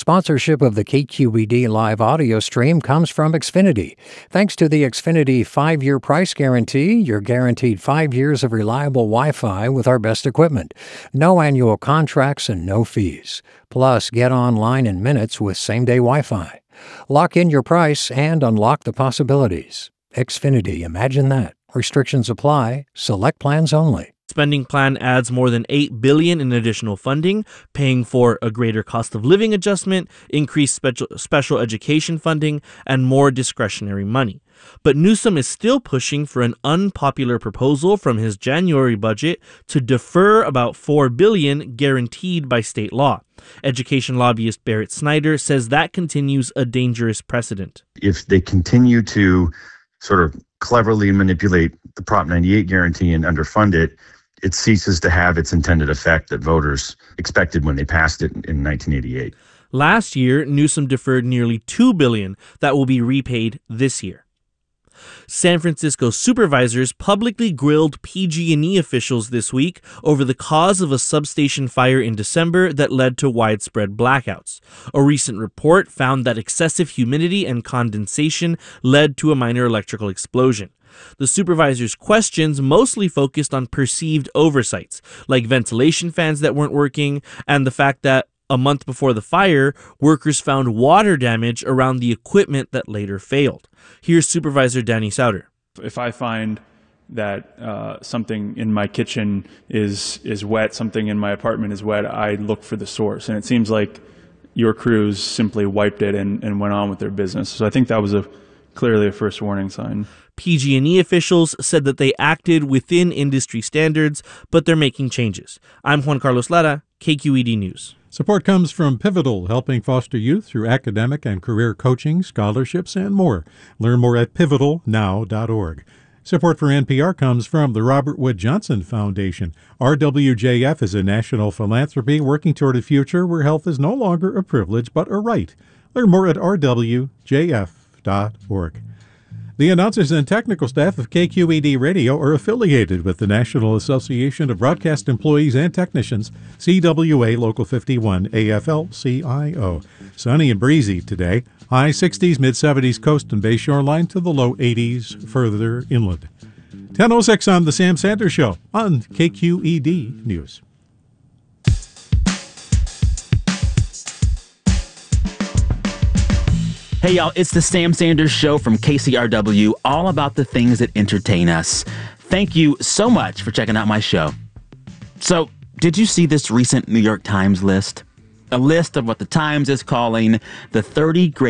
Sponsorship of the KQED live audio stream comes from Xfinity. Thanks to the Xfinity 5-year price guarantee, you're guaranteed 5 years of reliable Wi-Fi with our best equipment. No annual contracts and no fees. Plus, get online in minutes with same-day Wi-Fi. Lock in your price and unlock the possibilities. Xfinity, imagine that. Restrictions apply. Select plans only. Spending plan adds more than $8 billion in additional funding, paying for a greater cost of living adjustment, increased special education funding, and more discretionary money. But Newsom is still pushing for an unpopular proposal from his January budget to defer about $4 billion guaranteed by state law. Education lobbyist Barrett Snyder says that continues a dangerous precedent. If they continue to sort of cleverly manipulate the Prop 98 guarantee and underfund it, it ceases to have its intended effect that voters expected when they passed it in 1988. Last year, Newsom deferred nearly $2 billion that will be repaid this year. San Francisco supervisors publicly grilled PG&E officials this week over the cause of a substation fire in December that led to widespread blackouts. A recent report found that excessive humidity and condensation led to a minor electrical explosion. The supervisors' questions mostly focused on perceived oversights, like ventilation fans that weren't working and the fact that a month before the fire, workers found water damage around the equipment that later failed. Here's Supervisor Danny Sauter. If I find that something in my kitchen is wet, something in my apartment is wet, I look for the source. And it seems like your crews simply wiped it and went on with their business. So I think that was clearly a first warning sign. PG&E officials said that they acted within industry standards, but they're making changes. I'm Juan Carlos Lara, KQED News. Support comes from Pivotal, helping foster youth through academic and career coaching, scholarships, and more. Learn more at pivotalnow.org. Support for NPR comes from the Robert Wood Johnson Foundation. RWJF is a national philanthropy working toward a future where health is no longer a privilege but a right. Learn more at rwjf.org. The announcers and technical staff of KQED Radio are affiliated with the National Association of Broadcast Employees and Technicians, CWA Local 51, AFL-CIO. Sunny and breezy today. High 60s, mid-70s coast and bay shoreline to the low 80s further inland. 10:06 on The Sam Sanders Show on KQED News. Hey, y'all, it's the Sam Sanders Show from KCRW, all about the things that entertain us. Thank you so much for checking out my show. So, did you see this recent New York Times list? A list of what the Times is calling the 30 greatest